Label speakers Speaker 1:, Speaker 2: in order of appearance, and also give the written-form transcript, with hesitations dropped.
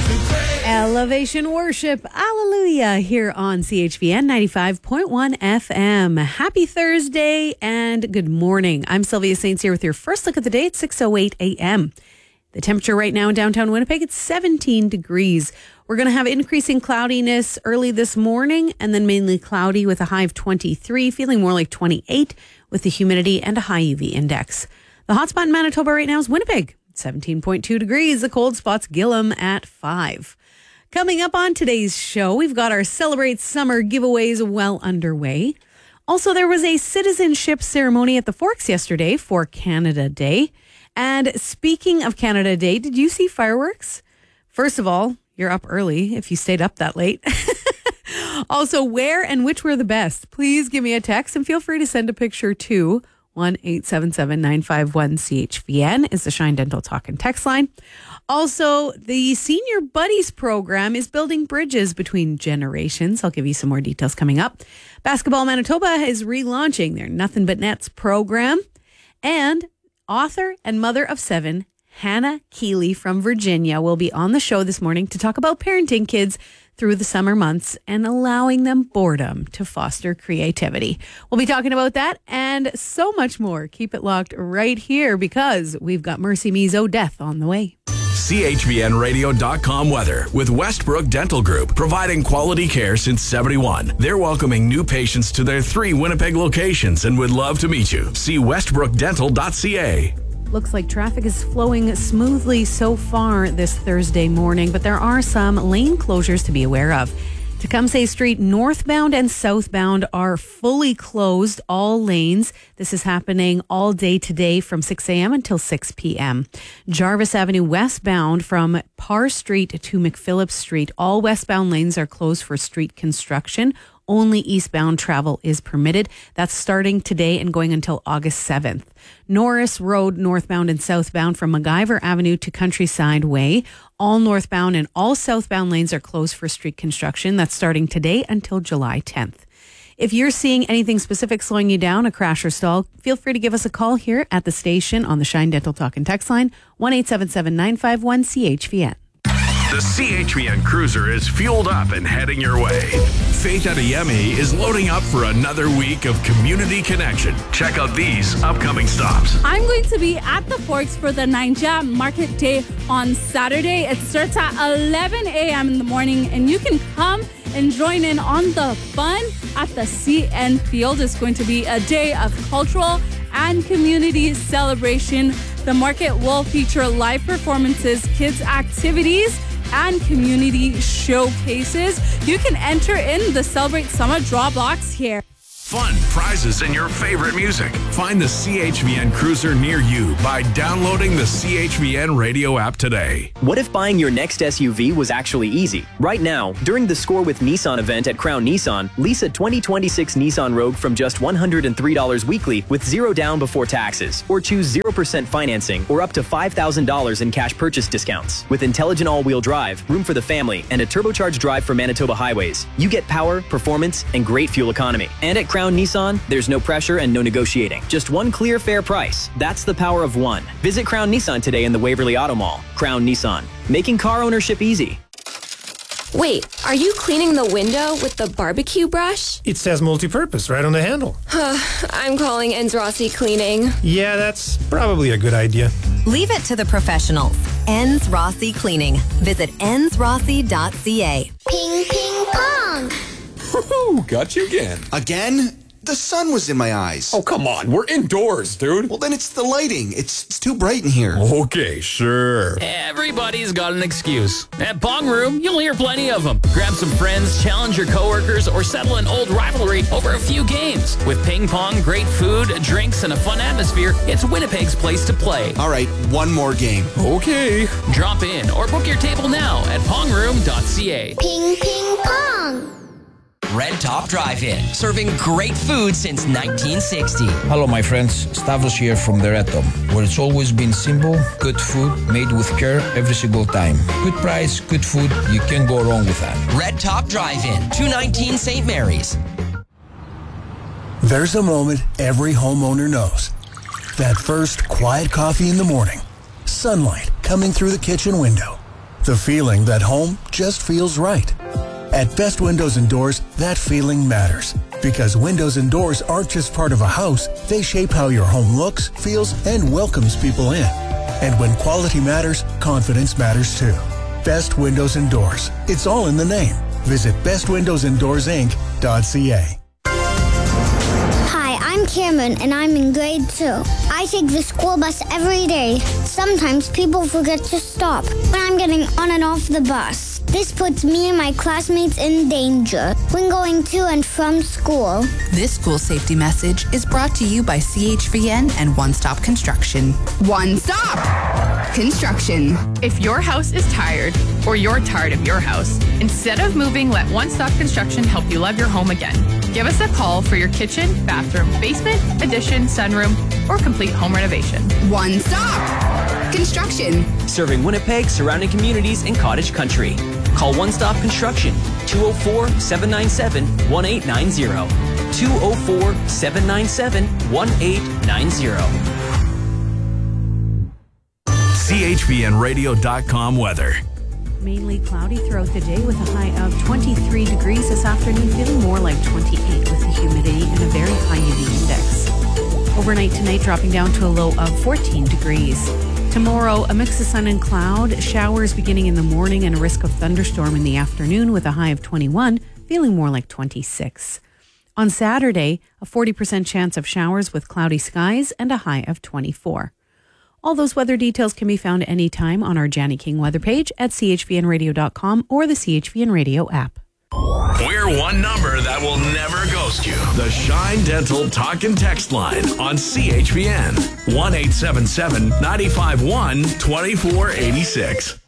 Speaker 1: Elevation Worship, Alleluia, here on CHVN 95.1 FM. Happy Thursday and good morning. I'm Sylvia Saints here with your first look at the day at 6:08 a.m. The temperature right now in downtown Winnipeg, it's 17 degrees. We're going to have increasing cloudiness early this morning and then mainly cloudy with a high of 23, feeling more like 28 with the humidity and a high UV index. The hotspot in Manitoba right now is Winnipeg, 17.2 degrees. The cold spot's Gillam at 5. Coming up on today's show, we've got our Celebrate Summer giveaways well underway. Also, there was a citizenship ceremony at the Forks yesterday for Canada Day. And speaking of Canada Day, did you see fireworks? First of all, you're up early if you stayed up that late. Also, where and which were the best? Please give me a text and feel free to send a picture to 1-877-951-CHVN is the Shine Dental Talk and text line. Also, the Senior Buddies program is building bridges between generations. I'll give you some more details coming up. Basketball Manitoba is relaunching their Nothing But Nets program. And author and mother of 7, Hannah Keeley from Virginia, will be on the show this morning to talk about parenting kids through the summer months and allowing them boredom to foster creativity. We'll be talking about that and so much more. Keep it locked right here because we've got Mercy Me's Death on the way.
Speaker 2: CHVNradio.com weather with Westbrook Dental Group, providing quality care since 71. They're welcoming new patients to their 3 Winnipeg locations and would love to meet you. See westbrookdental.ca.
Speaker 1: Looks like traffic is flowing smoothly so far this Thursday morning, but there are some lane closures to be aware of. Tecumseh Street northbound and southbound are fully closed, all lanes. This is happening all day today from 6 a.m. until 6 p.m. Jarvis Avenue westbound from Parr Street to McPhillips Street. All westbound lanes are closed for street construction. Only eastbound travel is permitted. That's starting today and going until August 7th. Norris Road northbound and southbound from MacGyver Avenue to Countryside Way. All northbound and all southbound lanes are closed for street construction. That's starting today until July 10th. If you're seeing anything specific slowing you down, a crash or stall, feel free to give us a call here at the station on the Shine Dental Talk and text line, 1-877-951-CHVN.
Speaker 2: The CHVN Cruiser is fueled up and heading your way. Faith Adeyemi is loading up for another week of community connection. Check out these upcoming stops.
Speaker 3: I'm going to be at the Forks for the Ninja Market Day on Saturday. It starts at 11 a.m. in the morning, and you can come and join in on the fun at the CN Field. It's going to be a day of cultural and community celebration. The market will feature live performances, kids' activities, and community showcases. You can enter in the Celebrate Summer draw box here.
Speaker 2: Fun, prizes, and your favorite music. Find the CHVN Cruiser near you by downloading the CHVN radio app today.
Speaker 4: What if buying your next SUV was actually easy? Right now, during the Score with Nissan event at Crown Nissan, lease a 2026 Nissan Rogue from just $103 weekly with 0 down before taxes. Or choose 0% financing or up to $5,000 in cash purchase discounts. With intelligent all-wheel drive, room for the family, and a turbocharged drive for Manitoba highways, you get power, performance, and great fuel economy. And at Crown Nissan, there's no pressure and no negotiating. Just one clear, fair price. That's the power of one. Visit Crown Nissan today in the Waverly Auto Mall. Crown Nissan, making car ownership easy.
Speaker 5: Wait, are you cleaning the window with the barbecue brush?
Speaker 6: It says multi-purpose right on the handle.
Speaker 5: I'm calling Enz Rossi Cleaning.
Speaker 6: Yeah, that's probably a good idea.
Speaker 7: Leave it to the professionals. Enz Rossi Cleaning. Visit enzrossi.ca.
Speaker 8: Ping, ping, pong.
Speaker 9: Woohoo! Got you again.
Speaker 10: Again? The sun was in my eyes.
Speaker 9: Oh, come on. We're indoors, dude.
Speaker 10: Well, then it's the lighting. It's too bright in here.
Speaker 9: Okay, sure.
Speaker 11: Everybody's got an excuse. At Pong Room, you'll hear plenty of them. Grab some friends, challenge your coworkers, or settle an old rivalry over a few games. With ping pong, great food, drinks, and a fun atmosphere, it's Winnipeg's place to play.
Speaker 10: All right, one more game.
Speaker 9: Okay.
Speaker 11: Drop in or book your table now at pongroom.ca.
Speaker 8: Ping, ping, pong.
Speaker 12: Red Top Drive-In, serving great food since 1960.
Speaker 13: Hello, my friends. Stavros here from the Red Top, where it's always been simple, good food, made with care every single time. Good price, good food, you can't go wrong with that.
Speaker 12: Red Top Drive-In, 219 St. Mary's.
Speaker 14: There's a moment every homeowner knows. That first quiet coffee in the morning. Sunlight coming through the kitchen window. The feeling that home just feels right. At Best Windows and Doors, that feeling matters. Because windows and doors aren't just part of a house, they shape how your home looks, feels, and welcomes people in. And when quality matters, confidence matters too. Best Windows and Doors. It's all in the name. Visit bestwindowsanddoorsinc.ca.
Speaker 8: Hi, I'm Cameron, and I'm in grade 2. I take the school bus every day. Sometimes people forget to stop when I'm getting on and off the bus. This puts me and my classmates in danger when going to and from school.
Speaker 15: This school safety message is brought to you by CHVN and One Stop Construction.
Speaker 16: One Stop Construction. If your house is tired or you're tired of your house, instead of moving, let One Stop Construction help you love your home again. Give us a call for your kitchen, bathroom, basement, addition, sunroom, or complete home renovation.
Speaker 12: One Stop Construction. Serving Winnipeg, surrounding communities, and cottage country. Call One Stop Construction, 204-797-1890. 204-797-1890.
Speaker 2: CHVNradio.com weather.
Speaker 1: Mainly cloudy throughout the day with a high of 23 degrees this afternoon, feeling more like 28 with the humidity and a very high UV index. Overnight tonight dropping down to a low of 14 degrees. Tomorrow, a mix of sun and cloud, showers beginning in the morning and a risk of thunderstorm in the afternoon with a high of 21, feeling more like 26. On Saturday, a 40% chance of showers with cloudy skies and a high of 24. All those weather details can be found anytime on our Janny King weather page at chvnradio.com or the CHVN Radio app.
Speaker 2: We're one number that will never ghost you. The Shine Dental Talk and Text line on CHVN. 1-877-951-2486.